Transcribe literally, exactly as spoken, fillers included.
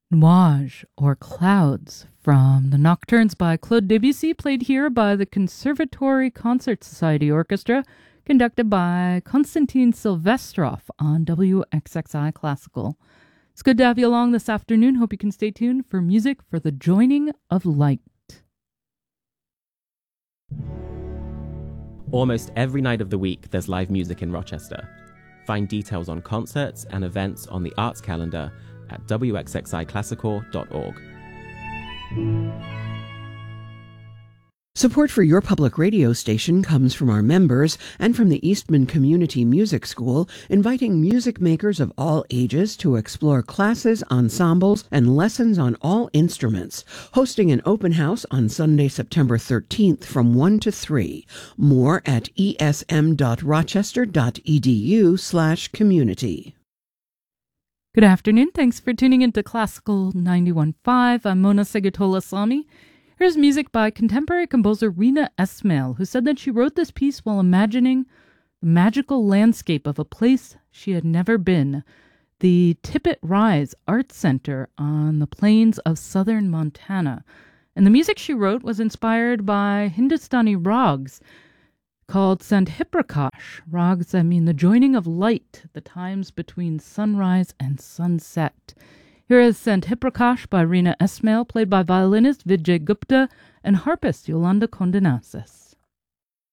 Nuages, or Clouds, from the Nocturnes by Claude Debussy, played here by the Conservatory Concert Society Orchestra, conducted by Konstantin Silvestrov on W X X I Classical. It's good to have you along this afternoon. Hope you can stay tuned for music for the joining of light. Almost every night of the week, there's live music in Rochester. Find details on concerts and events on the arts calendar at w x x i classical dot org. Support for your public radio station comes from our members and from the Eastman Community Music School, inviting music makers of all ages to explore classes, ensembles, and lessons on all instruments. Hosting an open house on Sunday, September thirteenth from one to three. More at e s m dot rochester dot e d u slash community. Good afternoon. Thanks for tuning into Classical ninety-one point five. I'm Mona Segatola-Sami. Here's music by contemporary composer Rina Esmail, who said that she wrote this piece while imagining the magical landscape of a place she had never been, the Tippett Rise Arts Center on the plains of southern Montana. And the music she wrote was inspired by Hindustani rags called Sandhiprakash, rags that mean the joining of light, the times between sunrise and sunset. Here is Sandhiprakash by Rina Esmail, played by violinist Vijay Gupta and harpist Yolanda Kondanassis.